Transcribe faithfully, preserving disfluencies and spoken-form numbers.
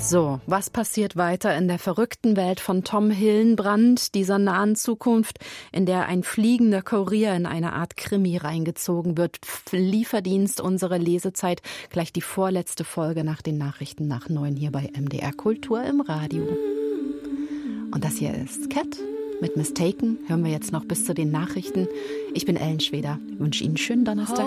So, was passiert weiter in der verrückten Welt von Tom Hillenbrand, dieser nahen Zukunft, in der ein fliegender Kurier in eine Art Krimi reingezogen wird? Lieferdienst, unsere Lesezeit, gleich die vorletzte Folge nach den Nachrichten nach neun hier bei M D R Kultur im Radio. Und das hier ist Cat mit Mistaken. Hören wir jetzt noch bis zu den Nachrichten. Ich bin Ellen Schweder. Ich wünsche Ihnen einen schönen Donnerstag.